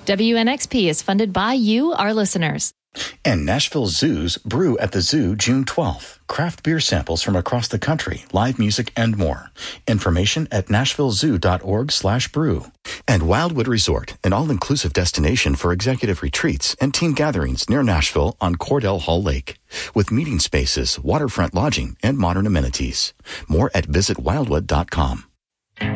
WNXP is funded by you, our listeners. And Nashville Zoo's Brew at the Zoo June 12th. Craft beer samples from across the country, live music, and more. Information at nashvillezoo.org/brew. And Wildwood Resort, an all-inclusive destination for executive retreats and team gatherings near Nashville on Cordell Hull Lake. With meeting spaces, waterfront lodging, and modern amenities. More at visitwildwood.com.